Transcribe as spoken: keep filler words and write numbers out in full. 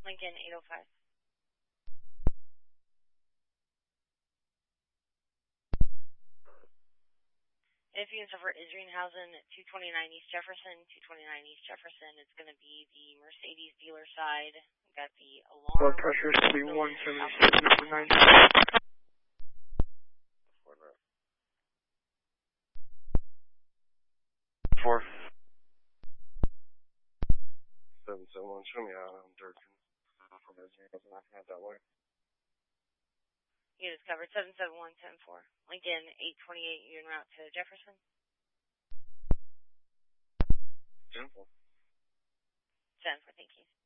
Lincoln eight oh five. If you can suffer Isringhausen, two twenty-nine East Jefferson, two twenty-nine East Jefferson, it's going to be the Mercedes dealer side. We've got the alarm. Blood pressure should be one seventy-six over ninety. Four. Seven seven one, show me out. I'm Durkin. From Isringhausen, I can have that way. Units covered seven seven one ten four. Lincoln eight twenty-eight, you en route to Jefferson. ten four. ten four, thank you.